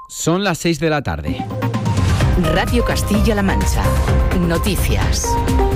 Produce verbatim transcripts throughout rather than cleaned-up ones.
Son las seis de la tarde. Radio Castilla-La Mancha. Noticias.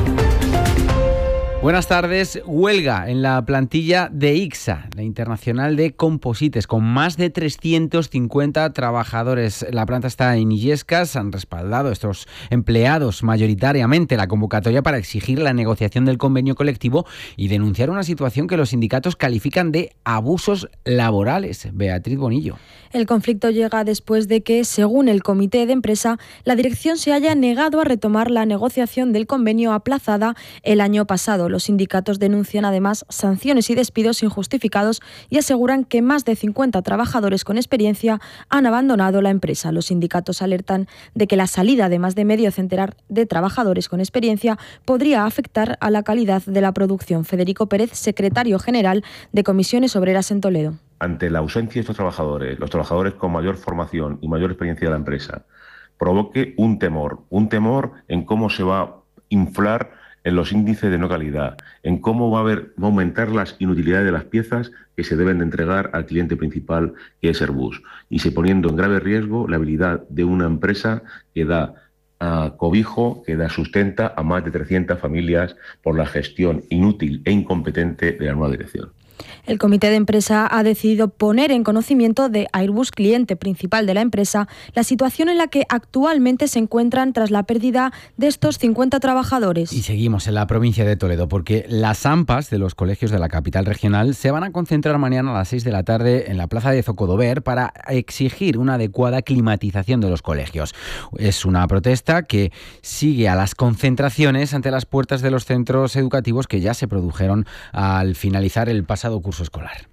Buenas tardes. Huelga en la plantilla de I C S A, la Internacional de Composites, con más de trescientos cincuenta trabajadores. La planta está en Illescas. Han respaldado estos empleados mayoritariamente la convocatoria para exigir la negociación del convenio colectivo y denunciar una situación que los sindicatos califican de abusos laborales. Beatriz Bonillo. El conflicto llega después de que, según el comité de empresa, la dirección se haya negado a retomar la negociación del convenio aplazada el año pasado. Los sindicatos denuncian además sanciones y despidos injustificados y aseguran que más de cincuenta trabajadores con experiencia han abandonado la empresa. Los sindicatos alertan de que la salida de más de medio centenar de trabajadores con experiencia podría afectar a la calidad de la producción. Federico Pérez, secretario general de Comisiones Obreras en Toledo. Ante la ausencia de estos trabajadores, los trabajadores con mayor formación y mayor experiencia de la empresa, provoque un temor, un temor en cómo se va a inflar en los índices de no calidad, en cómo va a, haber, va a aumentar las inutilidades de las piezas que se deben de entregar al cliente principal, que es Airbus, y se poniendo en grave riesgo la habilidad de una empresa que da uh, cobijo, que da sustenta a más de trescientas familias por la gestión inútil e incompetente de la nueva dirección. El comité de empresa ha decidido poner en conocimiento de Airbus, cliente principal de la empresa, la situación en la que actualmente se encuentran tras la pérdida de estos cincuenta trabajadores. Y seguimos en la provincia de Toledo, porque las AMPAs de los colegios de la capital regional se van a concentrar mañana a las seis de la tarde en la plaza de Zocodover para exigir una adecuada climatización de los colegios. Es una protesta que sigue a las concentraciones ante las puertas de los centros educativos que ya se produjeron al finalizar el pasado curso escolar.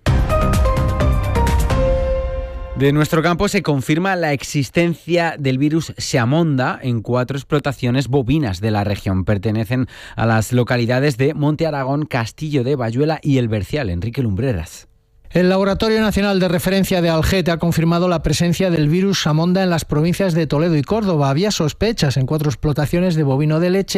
De nuestro campo se confirma la existencia del virus Xamonda en cuatro explotaciones bovinas de la región. Pertenecen a las localidades de Monte Aragón, Castillo de Bayuela y El Bercial. Enrique Lumbreras. El Laboratorio Nacional de Referencia de Algete ha confirmado la presencia del virus Xamonda en las provincias de Toledo y Córdoba. Había sospechas en cuatro explotaciones de bovino de leche